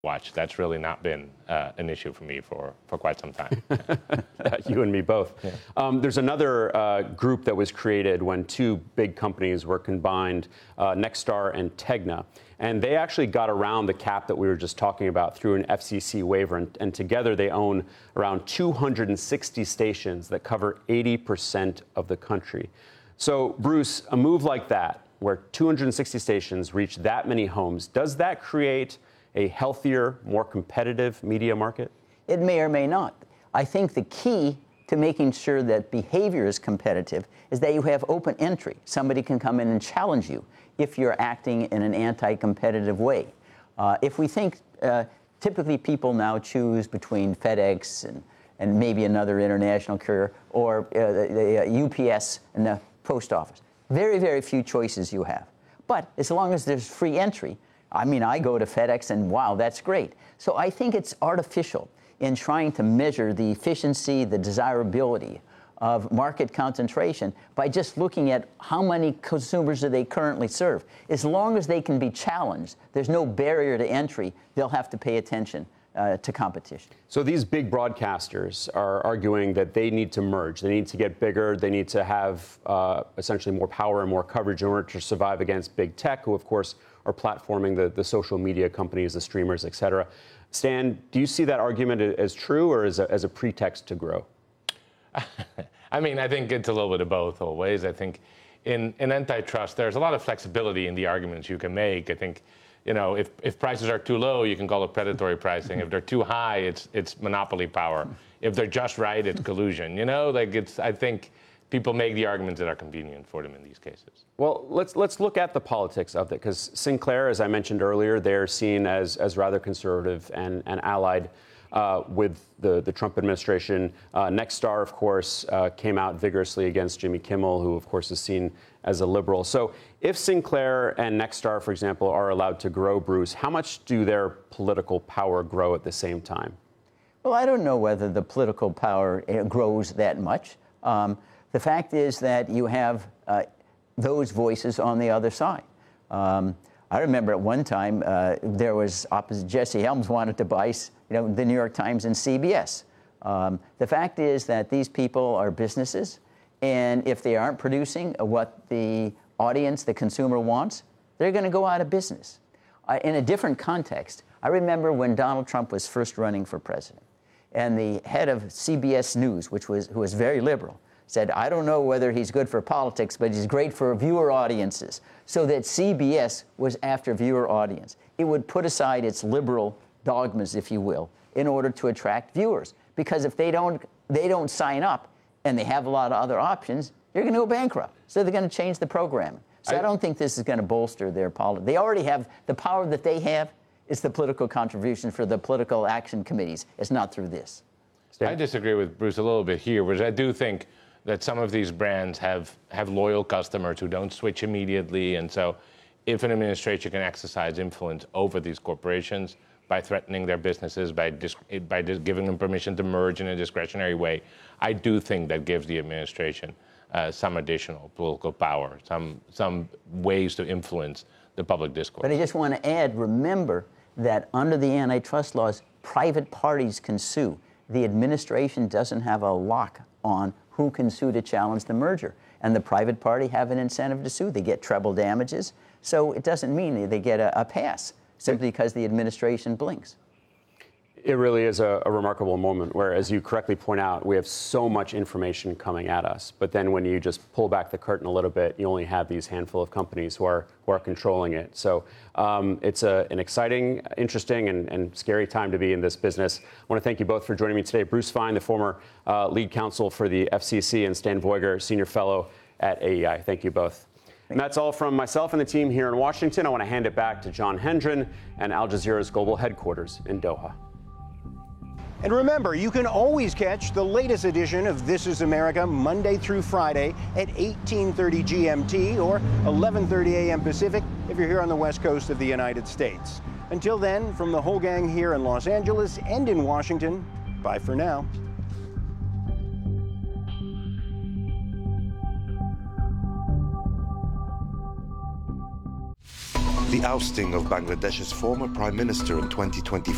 watch. That's really not been an issue for me for quite some time. You and me both. Yeah. There's another group that was created when two big companies were combined, Nexstar and Tegna. And they actually got around the cap that we were just talking about through an FCC waiver. And together they own around 260 stations that cover 80% of the country. So, Bruce, a move like that, where 260 stations reach that many homes, does that create a healthier, more competitive media market? It may or may not. I think the key to making sure that behavior is competitive is that you have open entry. Somebody can come in and challenge you if you're acting in an anti-competitive way. If we think, typically people now choose between FedEx and maybe another international carrier, or the UPS and the post office. Very, very few choices you have. But as long as there's free entry, I mean, I go to FedEx and wow, that's great. So I think it's artificial in trying to measure the efficiency, the desirability of market concentration by just looking at how many consumers do they currently serve. As long as they can be challenged, there's no barrier to entry, they'll have to pay attention to competition. So these big broadcasters are arguing that they need to merge. They need to get bigger. They need to have essentially more power and more coverage in order to survive against big tech, who, of course, are platforming the social media companies, the streamers, et cetera. Stan, do you see that argument as true or as a pretext to grow? I mean, I think it's a little bit of both always. I think in antitrust, there's a lot of flexibility in the arguments you can make. I think, you know, if prices are too low, you can call it predatory pricing. If they're too high, it's monopoly power. If they're just right, it's collusion. You know, like I think people make the arguments that are convenient for them in these cases. Well, let's look at the politics of it, because Sinclair, as I mentioned earlier, they're seen as rather conservative and allied with the Trump administration. Nexstar, of course, came out vigorously against Jimmy Kimmel, who, of course, is seen as a liberal. So if Sinclair and Nexstar, for example, are allowed to grow, Bruce, how much do their political power grow at the same time? Well, I don't know whether the political power grows that much. The fact is that you have those voices on the other side. I remember at one time there was Jesse Helms wanted to buy, the New York Times and CBS. The fact is that these people are businesses, and if they aren't producing what the audience, the consumer wants, they're going to go out of business. In a different context, I remember when Donald Trump was first running for president, and the head of CBS News, who was very liberal, said, I don't know whether he's good for politics, but he's great for viewer audiences. So that CBS was after viewer audience. It would put aside its liberal dogmas, if you will, in order to attract viewers. Because if they don't sign up and they have a lot of other options, they're going to go bankrupt. So they're going to change the programming. So I don't think this is going to bolster their politics. They already have the power that they have is the political contribution for the political action committees. It's not through this. I disagree with Bruce a little bit here, which I do think that some of these brands have loyal customers who don't switch immediately. And so if an administration can exercise influence over these corporations by threatening their businesses, by giving them permission to merge in a discretionary way, I do think that gives the administration some additional political power, some ways to influence the public discourse. But I just want to add, remember that under the antitrust laws, private parties can sue. The administration doesn't have a lock on who can sue to challenge the merger. And the private party have an incentive to sue. They get treble damages. So it doesn't mean they get a pass simply because the administration blinks. It really is a remarkable moment where, as you correctly point out, we have so much information coming at us. But then when you just pull back the curtain a little bit, you only have these handful of companies who are controlling it. So it's an exciting, interesting, and scary time to be in this business. I want to thank you both for joining me today. Bruce Fein, the former lead counsel for the FCC, and Stan Voyger, senior fellow at AEI. Thank you both. And that's all from myself and the team here in Washington. I want to hand it back to John Hendren and Al Jazeera's global headquarters in Doha. And remember, you can always catch the latest edition of This Is America Monday through Friday at 18:30 GMT or 11:30 a.m. Pacific if you're here on the west coast of the United States. Until then, from the whole gang here in Los Angeles and in Washington, bye for now. The ousting of Bangladesh's former prime minister in 2024